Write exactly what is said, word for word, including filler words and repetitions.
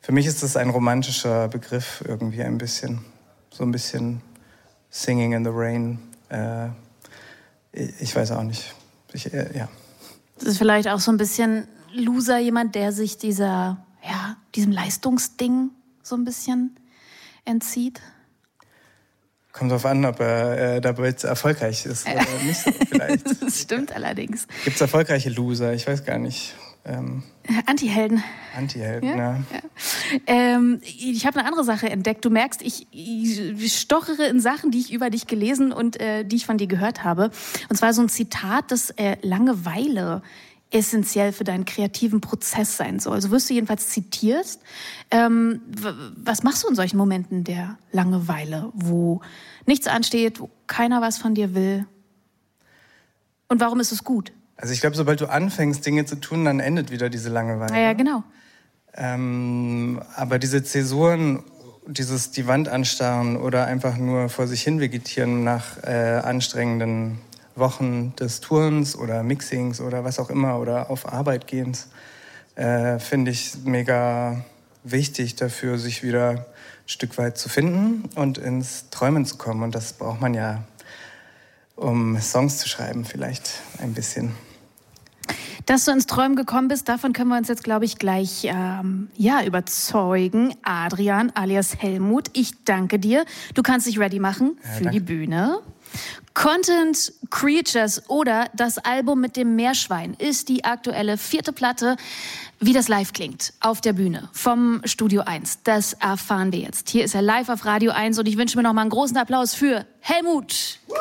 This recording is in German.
Für mich ist das ein romantischer Begriff irgendwie ein bisschen. So ein bisschen Singing in the Rain. Äh, ich weiß auch nicht. Ich, äh, ja. Das ist vielleicht auch so ein bisschen Loser, jemand, der sich dieser, ja, diesem Leistungsding so ein bisschen entzieht. Kommt drauf an, ob er äh, dabei erfolgreich ist oder nicht so vielleicht. Das stimmt allerdings. Gibt es erfolgreiche Loser? Ich weiß gar nicht. Ähm, Antihelden. Antihelden, ja. ja. ja. Ähm, ich habe eine andere Sache entdeckt. Du merkst, ich, ich stochere in Sachen, die ich über dich gelesen und äh, die ich von dir gehört habe. Und zwar so ein Zitat, das äh, Langeweile essentiell für deinen kreativen Prozess sein soll. Also wirst du jedenfalls zitiert. Ähm, w- was machst du in solchen Momenten der Langeweile, wo nichts ansteht, wo keiner was von dir will? Und warum ist es gut? Also ich glaube, sobald du anfängst, Dinge zu tun, dann endet wieder diese Langeweile. Ja, ja, genau. Ähm, aber diese Zäsuren, dieses die Wand anstarren oder einfach nur vor sich hin vegetieren nach äh, anstrengenden Wochen des Tourens oder Mixings oder was auch immer oder auf Arbeit gehens, äh, finde ich mega wichtig dafür, sich wieder ein Stück weit zu finden und ins Träumen zu kommen. Und das braucht man ja, um Songs zu schreiben, vielleicht ein bisschen. Dass du ins Träumen gekommen bist, davon können wir uns jetzt, glaube ich, gleich ähm, ja, überzeugen. Adrian alias Helmut, ich danke dir. Du kannst dich ready machen Ja, für danke. die Bühne. Content Creatures oder das Album mit dem Meerschwein ist die aktuelle vierte Platte. Wie das live klingt auf der Bühne vom Studio eins, das erfahren wir jetzt. Hier ist er live auf Radio eins und ich wünsche mir noch mal einen großen Applaus für Helmut.